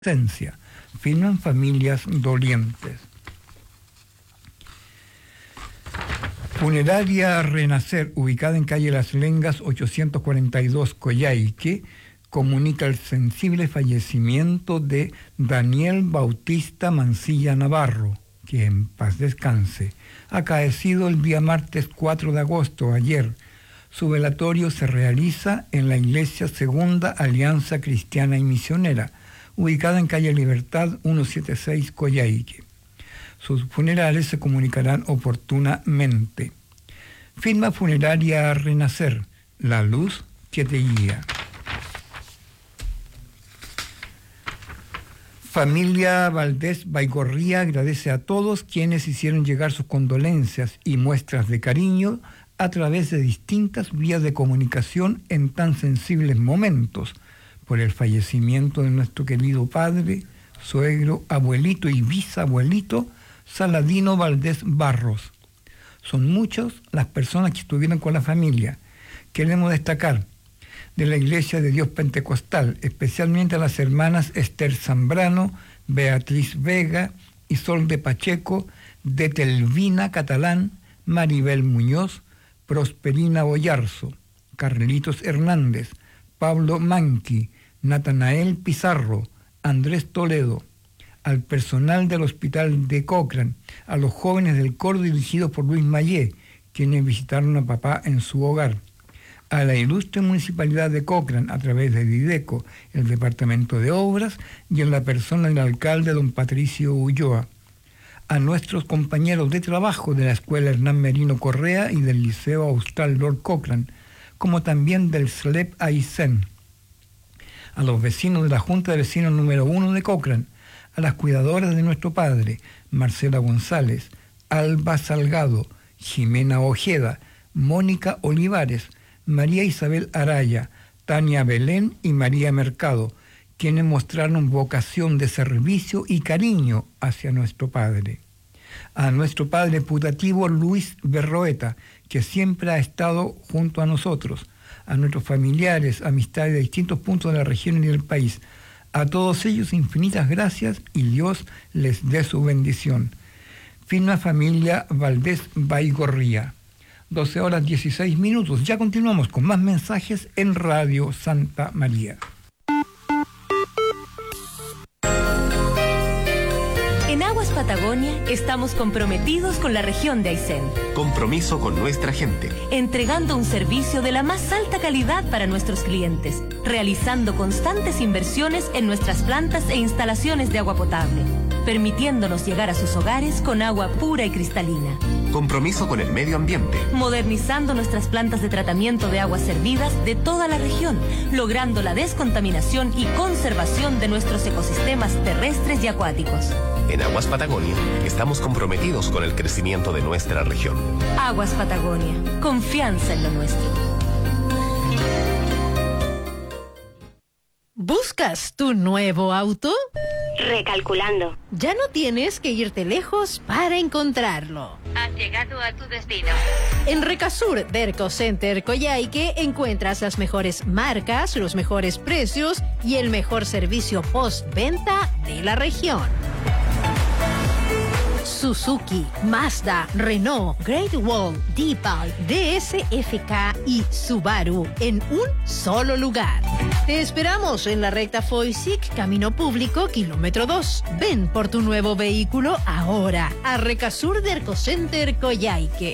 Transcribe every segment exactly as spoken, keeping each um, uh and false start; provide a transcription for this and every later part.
esencia, firman familias dolientes. Funeraria Renacer, ubicada en calle Las Lengas ochocientos cuarenta y dos, Coyhaique, comunica el sensible fallecimiento de Daniel Bautista Mancilla Navarro, que en paz descanse, acaecido el día martes cuatro de agosto, ayer. Su velatorio se realiza en la Iglesia Segunda Alianza Cristiana y Misionera, ubicada en calle Libertad ciento setenta y seis, Coyhaique. Sus funerales se comunicarán oportunamente. Firma Funeraria Renacer, la luz que te guía. Familia Valdés Baigorría agradece a todos quienes hicieron llegar sus condolencias y muestras de cariño a través de distintas vías de comunicación en tan sensibles momentos por el fallecimiento de nuestro querido padre, suegro, abuelito y bisabuelito Saladino Valdés Barros. Son muchas las personas que estuvieron con la familia. Queremos destacar de la Iglesia de Dios Pentecostal, especialmente a las hermanas Esther Zambrano, Beatriz Vega, Isolde Pacheco, de Telvina Catalán, Maribel Muñoz, Prosperina Boyarzo, Carlitos Hernández, Pablo Manqui, Natanael Pizarro, Andrés Toledo, al personal del Hospital de Cochrane, a los jóvenes del coro dirigidos por Luis Mayé, quienes visitaron a papá en su hogar, a la ilustre Municipalidad de Cochrane a través de Dideco, el Departamento de Obras y en la persona del alcalde don Patricio Ulloa, a nuestros compañeros de trabajo de la Escuela Hernán Merino Correa y del Liceo Austral Lord Cochrane, como también del S L E P Aysén, a los vecinos de la Junta de Vecinos número uno de Cochrane, a las cuidadoras de nuestro padre, Marcela González, Alba Salgado, Jimena Ojeda, Mónica Olivares, María Isabel Araya, Tania Belén y María Mercado, quienes mostraron vocación de servicio y cariño hacia nuestro padre. A nuestro padre putativo Luis Berroeta, que siempre ha estado junto a nosotros, a nuestros familiares, amistades de distintos puntos de la región y del país. A todos ellos infinitas gracias y Dios les dé su bendición. Firma Familia Valdés Baigorría. doce horas dieciséis minutos. Ya continuamos con más mensajes en Radio Santa María. En Aguas Patagonia estamos comprometidos con la región de Aysén. Compromiso con nuestra gente. Entregando un servicio de la más alta calidad para nuestros clientes, realizando constantes inversiones en nuestras plantas e instalaciones de agua potable, permitiéndonos llegar a sus hogares con agua pura y cristalina. Compromiso con el medio ambiente. Modernizando nuestras plantas de tratamiento de aguas servidas de toda la región, logrando la descontaminación y conservación de nuestros ecosistemas terrestres y acuáticos. En Aguas Patagonia estamos comprometidos con el crecimiento de nuestra región. Aguas Patagonia, confianza en lo nuestro. ¿Buscas tu nuevo auto? Recalculando. Ya no tienes que irte lejos para encontrarlo. Has llegado a tu destino. En Recasur Derco Center Coyhaique encuentras las mejores marcas, los mejores precios y el mejor servicio postventa de la región. Suzuki, Mazda, Renault, Great Wall, Deepal, D S F K y Subaru en un solo lugar. Te esperamos en la recta Foysic, Camino Público, kilómetro dos. Ven por tu nuevo vehículo ahora a Recasur Derco Center Coyhaique.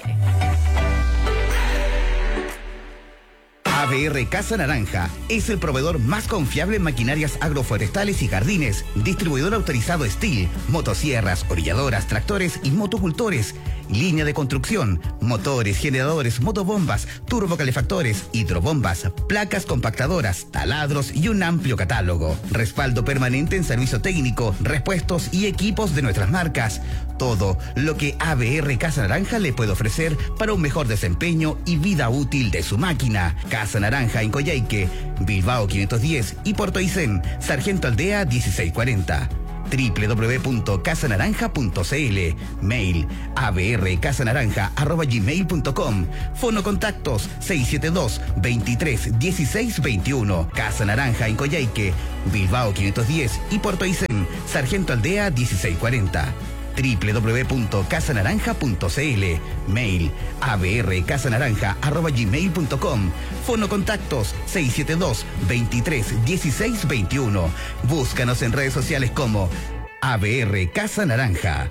A B R Casa Naranja es el proveedor más confiable en maquinarias agroforestales y jardines, distribuidor autorizado Steel, motosierras, orilladoras, tractores y motocultores, línea de construcción, motores, generadores, motobombas, turbocalefactores, hidrobombas, placas compactadoras, taladros y un amplio catálogo. Respaldo permanente en servicio técnico, repuestos y equipos de nuestras marcas. Todo lo que A B R Casa Naranja le puede ofrecer para un mejor desempeño y vida útil de su máquina. Casa Naranja en Coyhaique, Bilbao quinientos diez y Puerto Aysén, Sargento Aldea dieciséis cuarenta. doble u doble u doble u punto casa naranja punto c l, mail a b r casa naranja arroba gmail punto com, fono contactos seis siete dos, veintitrés, dieciséis, veintiuno, Casa Naranja en Coyhaique, Bilbao quinientos diez y Puerto Aysén, Sargento Aldea dieciséis cuarenta. doble u doble u doble u punto casa naranja punto c l, mail a b r casa naranja arroba gmail punto com, fono contactos seis siete dos, veintitrés, dieciséis, veintiuno. Búscanos en redes sociales como A B R Casa Naranja.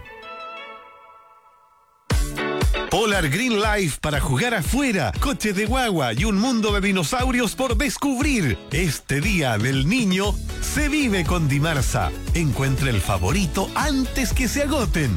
Polar Green Life para jugar afuera, coches de guagua y un mundo de dinosaurios por descubrir. Este Día del Niño se vive con Dimarsa. Encuentre el favorito antes que se agoten.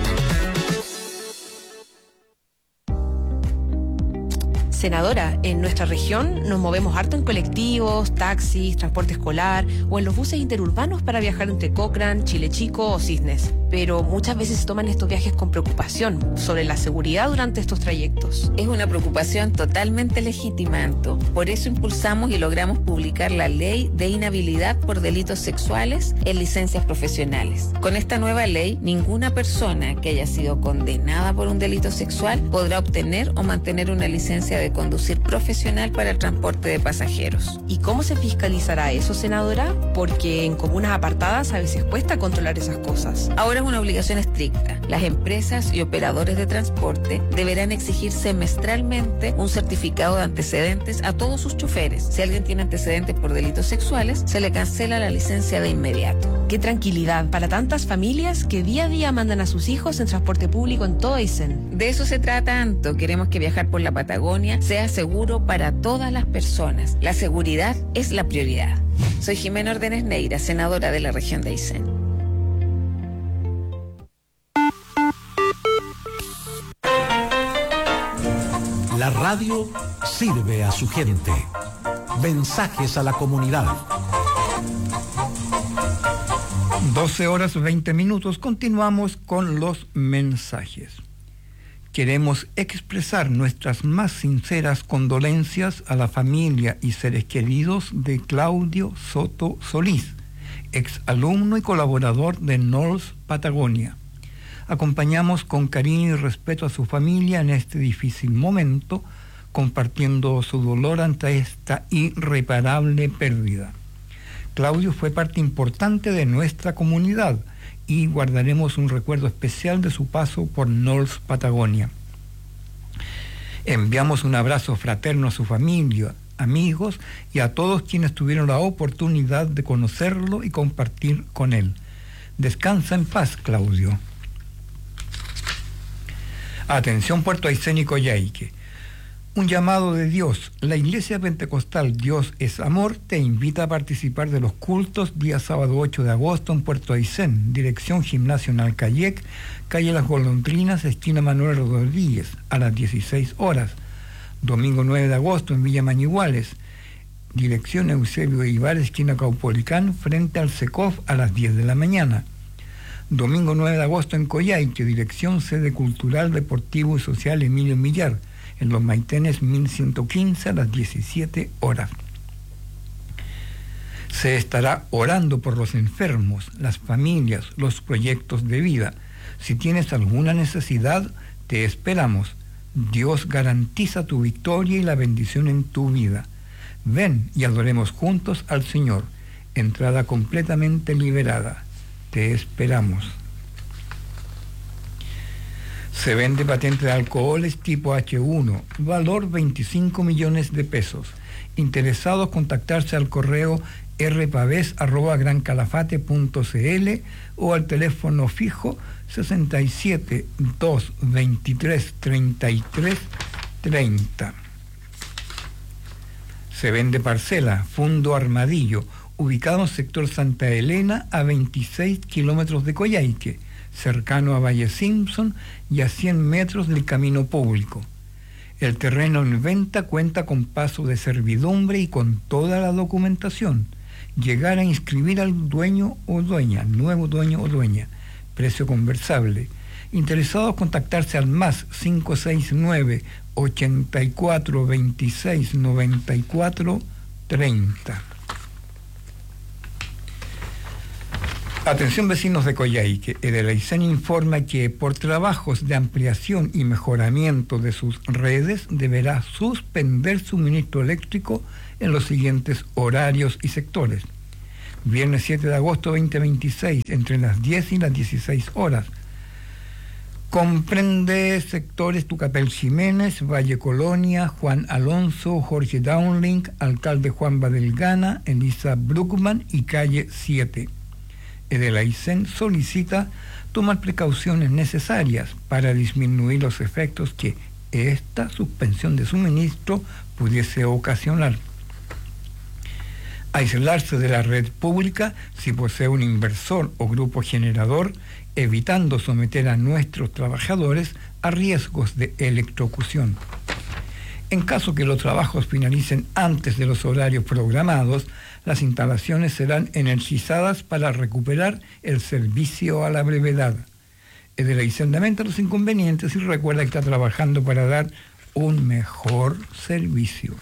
Senadora, en nuestra región nos movemos harto en colectivos, taxis, transporte escolar o en los buses interurbanos para viajar entre Cochrane, Chile Chico o Cisnes. Pero muchas veces se toman estos viajes con preocupación sobre la seguridad durante estos trayectos. Es una preocupación totalmente legítima, Anto. Por eso impulsamos y logramos publicar la ley de inhabilidad por delitos sexuales en licencias profesionales. Con esta nueva ley, ninguna persona que haya sido condenada por un delito sexual podrá obtener o mantener una licencia de conducir profesional para el transporte de pasajeros. ¿Y cómo se fiscalizará eso, senadora? Porque en comunas apartadas a veces cuesta controlar esas cosas. Ahora es una obligación estricta. Las empresas y operadores de transporte deberán exigir semestralmente un certificado de antecedentes a todos sus choferes. Si alguien tiene antecedentes por delitos sexuales, se le cancela la licencia de inmediato. Qué tranquilidad para tantas familias que día a día mandan a sus hijos en transporte público en todo Aysén. De eso se trata, Anto. Queremos que viajar por la Patagonia sea seguro para todas las personas. La seguridad es la prioridad. Soy Jimena Ordenes Neira, senadora de la región de Aysén. La radio sirve a su gente. Mensajes a la comunidad. doce horas veinte minutos. Continuamos con los mensajes. Queremos expresar nuestras más sinceras condolencias a la familia y seres queridos de Claudio Soto Solís, exalumno y colaborador de North Patagonia. Acompañamos con cariño y respeto a su familia en este difícil momento, compartiendo su dolor ante esta irreparable pérdida. Claudio fue parte importante de nuestra comunidad y guardaremos un recuerdo especial de su paso por North Patagonia. Enviamos un abrazo fraterno a su familia, amigos y a todos quienes tuvieron la oportunidad de conocerlo y compartir con él. Descansa en paz, Claudio. Atención, Puerto Aysén y Coyhaique. Un llamado de Dios. La Iglesia Pentecostal Dios es Amor te invita a participar de los cultos día sábado ocho de agosto en Puerto Aysén, dirección Gimnasio Nalcayec, calle Las Golondrinas, esquina Manuel Rodríguez, a las dieciséis horas. Domingo nueve de agosto en Villa Mañiguales, dirección Eusebio Ibar, esquina Caupolicán, frente al SECOF, a las diez de la mañana. Domingo nueve de agosto en Coyhaique, dirección Sede Cultural, Deportivo y Social Emilio Millar, en Los Maitenes mil ciento quince, a las diecisiete horas. Se estará orando por los enfermos, las familias, los proyectos de vida. Si tienes alguna necesidad, te esperamos. Dios garantiza tu victoria y la bendición en tu vida. Ven y adoremos juntos al Señor. Entrada completamente liberada. Te esperamos. Se vende patente de alcoholes tipo hache uno, valor veinticinco millones de pesos. Interesados, contactarse al correo r pavés arroba gran calafate punto c l o al teléfono fijo sesenta y siete, dos, veintitrés, treinta y tres, treinta. Se vende parcela, Fundo Armadillo, ubicado en sector Santa Elena, a veintiséis kilómetros de Coyhaique, cercano a Valle Simpson y a cien metros del camino público. El terreno en venta cuenta con paso de servidumbre y con toda la documentación. Llegar a inscribir al dueño o dueña, nuevo dueño o dueña. Precio conversable. Interesados, contactarse al más cinco seis nueve, ochenta y cuatro, veintiséis, noventa y cuatro, treinta. Atención vecinos de Coyhaique, Edelaicén informa que por trabajos de ampliación y mejoramiento de sus redes deberá suspender suministro eléctrico en los siguientes horarios y sectores. Viernes siete de agosto veinte veintiséis, entre las diez y las dieciséis horas. Comprende sectores Tucapel Jiménez, Valle Colonia, Juan Alonso, Jorge Downlink, Alcalde Juan Badelgana, Elisa Bruckman y Calle siete. Edelaicén solicita tomar precauciones necesarias para disminuir los efectos que esta suspensión de suministro pudiese ocasionar. Aislarse de la red pública si posee un inversor o grupo generador, evitando someter a nuestros trabajadores a riesgos de electrocución. En caso que los trabajos finalicen antes de los horarios programados, las instalaciones serán energizadas para recuperar el servicio a la brevedad. Edelaicén lamenta los inconvenientes y recuerda que está trabajando para dar un mejor servicio.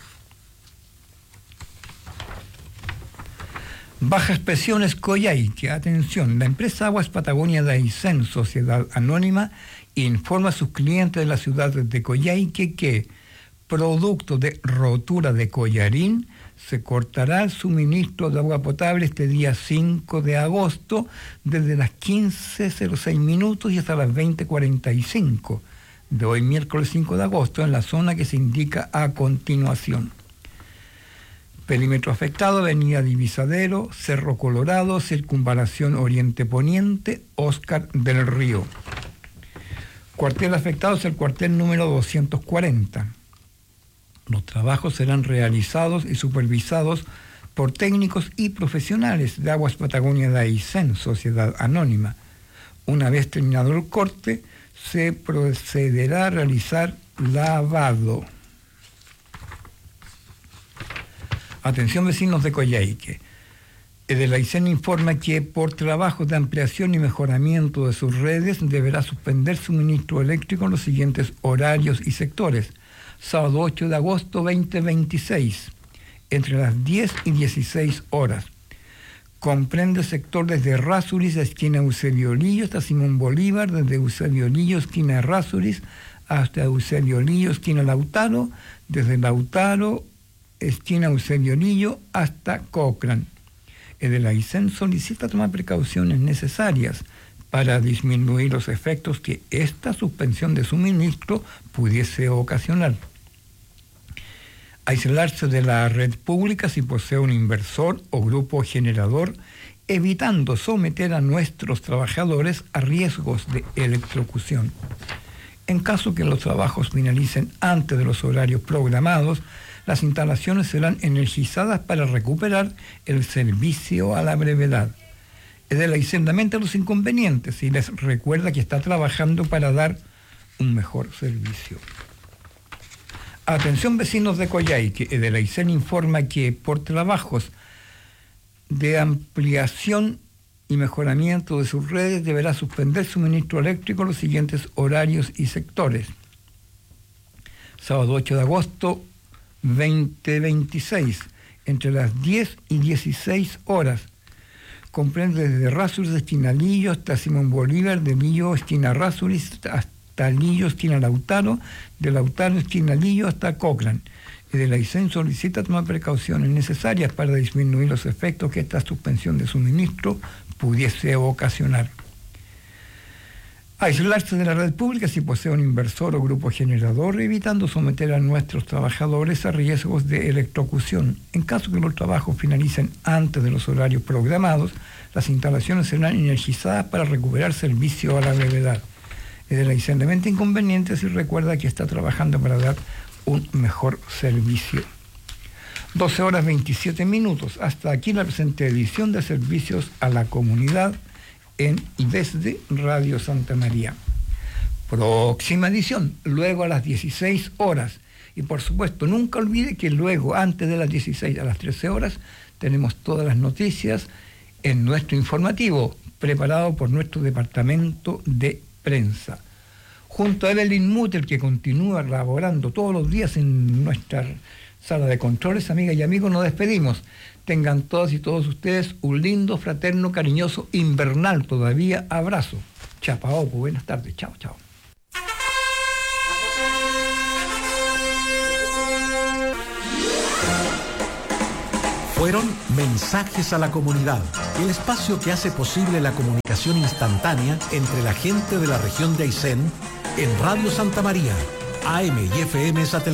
Bajas Presiones Coyhaique. Atención, la empresa Aguas Patagonia de Aysén, Sociedad Anónima, informa a sus clientes de la ciudad de Coyhaique que, producto de rotura de collarín, se cortará el suministro de agua potable este día cinco de agosto desde las quince cero seis minutos y hasta las veinte cuarenta y cinco de hoy miércoles cinco de agosto en la zona que se indica a continuación. Perímetro afectado: Avenida Divisadero, Cerro Colorado, Circunvalación Oriente Poniente, Óscar del Río. Cuartel afectado es el cuartel número doscientos cuarenta. Los trabajos serán realizados y supervisados por técnicos y profesionales de Aguas Patagonia de Aysén, Sociedad Anónima. Una vez terminado el corte, se procederá a realizar lavado. Atención vecinos de Coyhaique. Edelaicén informa que por trabajos de ampliación y mejoramiento de sus redes deberá suspender suministro eléctrico en los siguientes horarios y sectores. Sábado ocho de agosto veinte veintiséis, entre las diez y dieciséis horas. Comprende sector desde Errázuriz, esquina Eusebio Lillo, hasta Simón Bolívar, desde Eusebio Lillo, esquina Errázuriz, hasta Eusebio Lillo, esquina Lautaro, desde Lautaro, esquina Eusebio Lillo, hasta Cochrane. Edelaicén solicita tomar precauciones necesarias para disminuir los efectos que esta suspensión de suministro pudiese ocasionar. Aislarse de la red pública si posee un inversor o grupo generador, evitando someter a nuestros trabajadores a riesgos de electrocución. En caso que los trabajos finalicen antes de los horarios programados, las instalaciones serán energizadas para recuperar el servicio a la brevedad. Edelaicén lamenta los inconvenientes y les recuerda que está trabajando para dar un mejor servicio. Atención vecinos de Coyhaique. Edelaicén informa que por trabajos de ampliación y mejoramiento de sus redes deberá suspender suministro eléctrico en los siguientes horarios y sectores. Sábado ocho de agosto veinte veintiséis, entre las diez y dieciséis horas. Comprende desde Errázuriz, esquina Lillo, hasta Simón Bolívar, de Lillo, esquina Errázuriz, hasta Lillo, esquina Lautaro, de Lautaro, esquina Lillo, hasta Cochrane. Edelaicén solicita tomar precauciones necesarias para disminuir los efectos que esta suspensión de suministro pudiese ocasionar. Aislarse de la red pública si posee un inversor o grupo generador, evitando someter a nuestros trabajadores a riesgos de electrocución. En caso que los trabajos finalicen antes de los horarios programados, las instalaciones serán energizadas para recuperar servicio a la brevedad. Edelaicén lamenta inconvenientes y recuerda que está trabajando para dar un mejor servicio. doce horas veintisiete minutos. Hasta aquí la presente edición de Servicios a la Comunidad en y desde Radio Santa María. Próxima edición, luego a las dieciséis horas. Y por supuesto, nunca olvide que luego, antes de las dieciséis a las trece horas, tenemos todas las noticias en nuestro informativo, preparado por nuestro departamento de prensa. Junto a Evelyn Mutter, que continúa laborando todos los días en nuestra Sala de controles, amigas y amigos, nos despedimos. Tengan todas y todos ustedes un lindo, fraterno, cariñoso, invernal todavía abrazo. Chapaopo, buenas tardes, chao, chao. Fueron Mensajes a la Comunidad, el espacio que hace posible la comunicación instantánea entre la gente de la región de Aysén en Radio Santa María, A M y F M Satelital.